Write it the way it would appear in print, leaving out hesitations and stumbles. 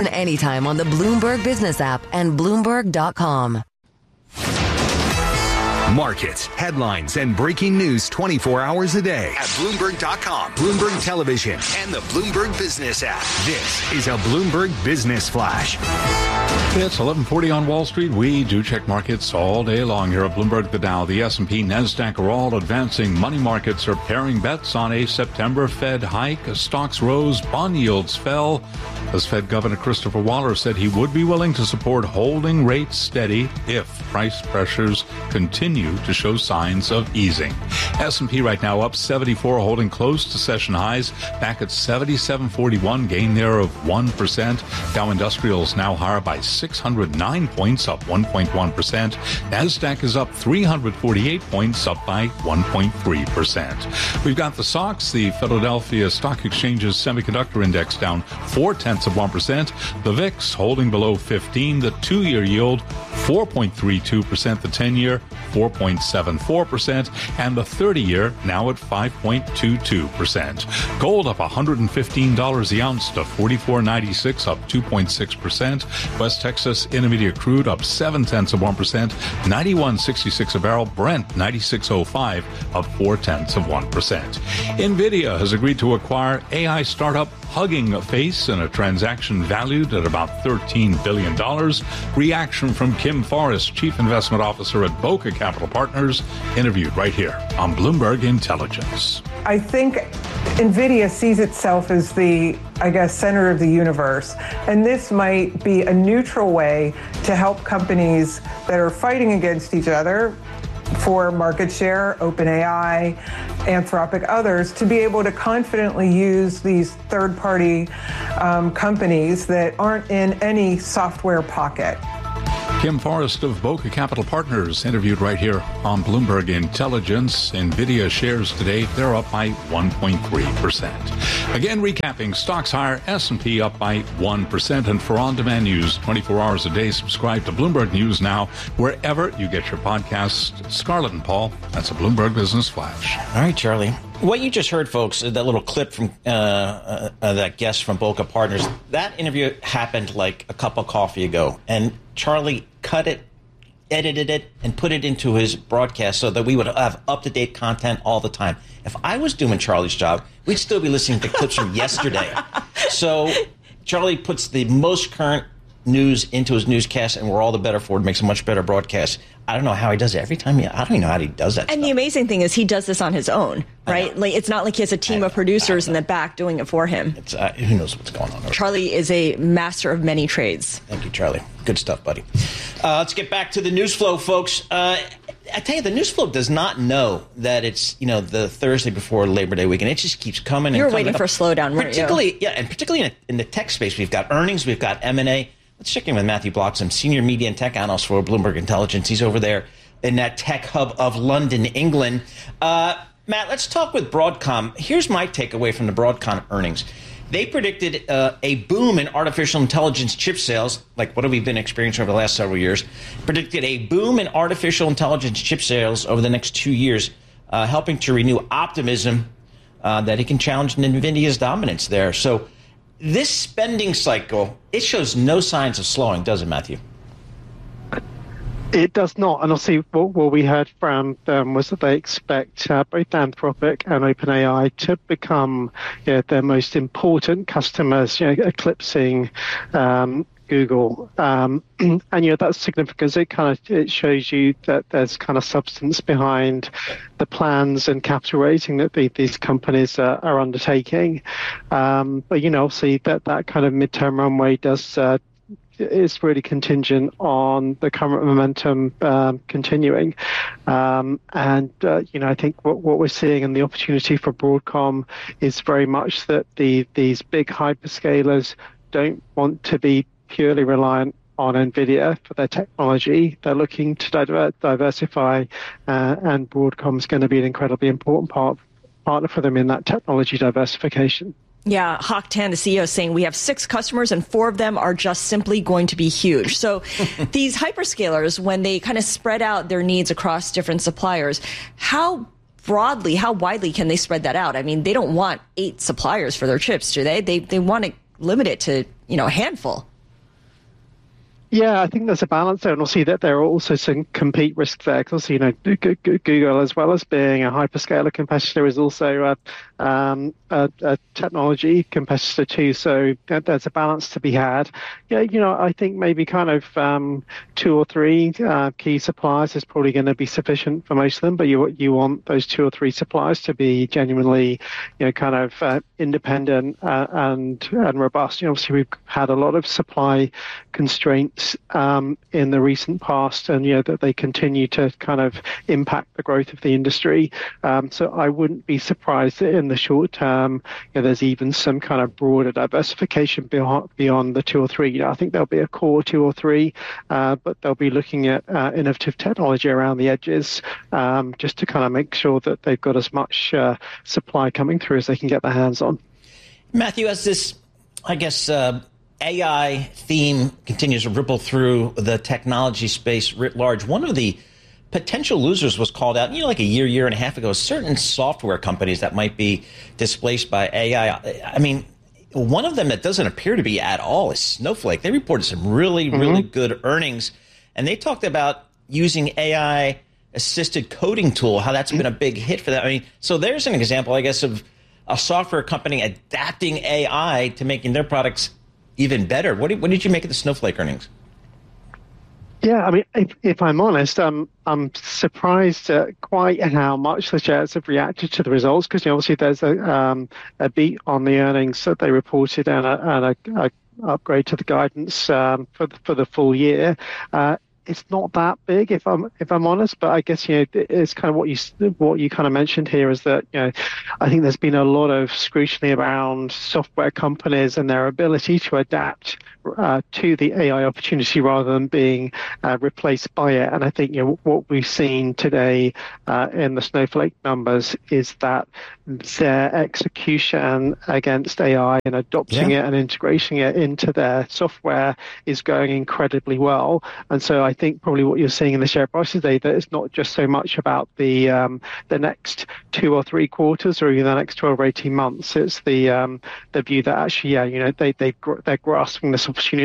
Listen anytime on the Bloomberg Business app and Bloomberg.com. Markets, headlines, and breaking news 24 hours a day at Bloomberg.com, Bloomberg Television, and the Bloomberg Business app. This is a Bloomberg Business Flash. It's 11:40 on Wall Street. We do check markets all day long here at Bloomberg. The Dow, the S&P, NASDAQ are all advancing. Money markets are paring bets on a September Fed hike. Stocks rose, bond yields fell. As Fed Governor Christopher Waller said he would be willing to support holding rates steady if price pressures continue to show signs of easing. S&P right now up 74, holding close to session highs, back at 77.41, gain there of 1%. Dow Industrials now higher by 609 points, up 1.1%. NASDAQ is up 348 points, up by 1.3%. We've got the SOX, the Philadelphia Stock Exchange's Semiconductor Index, down 0.4%. The VIX holding below 15, the 2-year yield 4.32%, the 10-year 4.74%, and the 30-year now at 5.22%. Gold up $115 the ounce to $44.96, up 2.6%. West Texas Intermediate crude up 0.7%, 91.66 a barrel. Brent 96.05, up 0.4%. NVIDIA has agreed to acquire AI startup Hugging Face in a transaction valued at about $13 billion. Reaction from Kim Forrest, Chief Investment Officer at Boca Capital Partners, interviewed right here on Bloomberg Intelligence. I think NVIDIA sees itself as the, center of the universe. And this might be a neutral way to help companies that are fighting against each other for market share, OpenAI, Anthropic, others, to be able to confidently use these third-party companies that aren't in any software pocket. Kim Forrest of Boca Capital Partners, interviewed right here on Bloomberg Intelligence. NVIDIA shares today, they're up by 1.3%. Again, recapping, stocks higher, S&P up by 1%. And for on-demand news 24 hours a day, subscribe to Bloomberg News Now, wherever you get your podcasts. Scarlett and Paul, that's a Bloomberg Business Flash. All right, Charlie. What you just heard, folks, that little clip from that guest from Boca Partners, that interview happened like a cup of coffee ago. And Charlie cut it, edited it, and put it into his broadcast so that we would have up-to-date content all the time. If I was doing Charlie's job, we'd still be listening to clips from yesterday. So Charlie puts the most current news into his newscast, and we're all the better for it. Makes a much better broadcast. I don't know how he does it every time. I don't even know how he does that. And stuff. The amazing thing is he does this on his own, right? Like, it's not like he has a team of producers in the back doing it for him. Who knows what's going on? Charlie is a master of many trades. Thank you, Charlie. Good stuff, buddy. Let's get back to the news flow, folks. I tell you, the news flow does not know that it's, the Thursday before Labor Day weekend. It just keeps coming. You were waiting for a slowdown, weren't you? Yeah, and particularly in the tech space, we've got earnings, we've got M&A. Let's check in with Matthew Bloxham, Senior Media and Tech Analyst for Bloomberg Intelligence. He's over there in that tech hub of London, England. Matt, let's talk with Broadcom. Here's my takeaway from the Broadcom earnings. They predicted a boom in artificial intelligence chip sales, like what have we been experiencing over the last several years, predicted a boom in artificial intelligence chip sales over the next 2 years, helping to renew optimism that it can challenge NVIDIA's dominance there. So this spending cycle, it shows no signs of slowing, does it, Matthew? It does not. And obviously what we heard from them was that they expect both Anthropic and OpenAI to become their most important customers, eclipsing Google. And that's significant. It shows you that there's kind of substance behind the plans and capital raising that these companies are undertaking. But obviously that kind of midterm runway is really contingent on the current momentum continuing. I think what we're seeing and the opportunity for Broadcom is very much that these big hyperscalers don't want to be purely reliant on NVIDIA for their technology. They're looking to diversify, and Broadcom's going to be an incredibly important partner for them in that technology diversification. Yeah, Hock Tan, the CEO, is saying we have 6 customers and 4 of them are just simply going to be huge. So these hyperscalers, when they kind of spread out their needs across different suppliers, how widely can they spread that out? I mean, they don't want 8 suppliers for their chips, do they? They want to limit it to, a handful. Yeah, I think there's a balance there, and we'll see that there are also some compete risks there. Because Google, as well as being a hyperscaler competitor, is also a technology competitor too. So there's a balance to be had. Yeah, I think maybe kind of 2 or 3 key suppliers is probably going to be sufficient for most of them. But you want those 2 or 3 suppliers to be genuinely, kind of independent and robust. Obviously, we've had a lot of supply constraints in the recent past, and that they continue to kind of impact the growth of the industry. So I wouldn't be surprised that in the short term, there's even some kind of broader diversification beyond the 2 or 3. I think there'll be a core 2 or 3, but they'll be looking at innovative technology around the edges, just to kind of make sure that they've got as much supply coming through as they can get their hands on. Matthew, as this, I guess, AI theme continues to ripple through the technology space writ large, one of the potential losers was called out, like a year and a half ago, certain software companies that might be displaced by AI. I mean, one of them that doesn't appear to be at all is Snowflake. They reported some really good earnings, and they talked about using AI-assisted coding tool, how that's been a big hit for them. I mean, so there's an example, I guess, of a software company adapting AI to making their products even better. What did you make of the Snowflake earnings? Yeah, I mean, if I'm honest, I'm surprised at quite how much the shares have reacted to the results, because obviously there's a beat on the earnings that they reported and a upgrade to the guidance for the full year. It's not that big, if I'm honest, but I guess it's kind of what you kind of mentioned here is that I think there's been a lot of scrutiny around software companies and their ability to adapt to the AI opportunity rather than being replaced by it. And I think what we've seen today in the Snowflake numbers is that their execution against AI and adopting it and integrating it into their software is going incredibly well. And so I think probably what you're seeing in the share price today, that it's not just so much about the next 2 or 3 quarters or even the next 12 or 18 months. It's the view that actually, they're grasping this opportunity